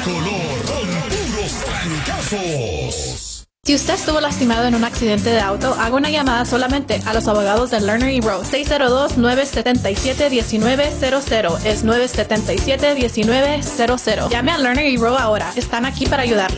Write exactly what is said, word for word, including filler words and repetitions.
color con puros trancazos. Si usted estuvo lastimado en un accidente de auto, haga una llamada solamente a los abogados de Lerner y Rose. seis cero dos, nueve siete siete, uno nueve cero cero. Es nueve siete siete, uno nueve cero cero. Llame a Lerner y Rose ahora. Están aquí para ayudarle.